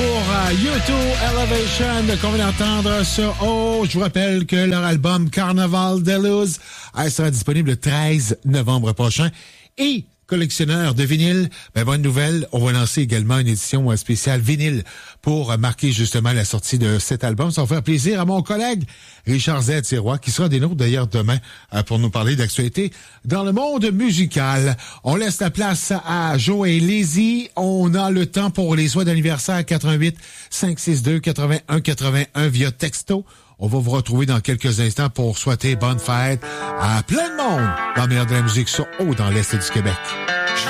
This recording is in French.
U2 Elevation qu'on vient d'entendre sur je vous rappelle que leur album Carnaval Deluxe sera disponible le 13 novembre prochain. Et collectionneur de vinyle, bonne nouvelle, on va lancer également une édition spéciale vinyle pour marquer justement la sortie de cet album. Ça va faire plaisir à mon collègue Richard Z. Sirois, qui sera des nôtres d'ailleurs demain pour nous parler d'actualité dans le monde musical. On laisse la place à Joey Lazy. On a le temps pour les souhaits d'anniversaire 88 562 81 81 via texto. On va vous retrouver dans quelques instants pour souhaiter bonne fête à plein de monde dans le meilleur de la musique sur dans l'Est du Québec.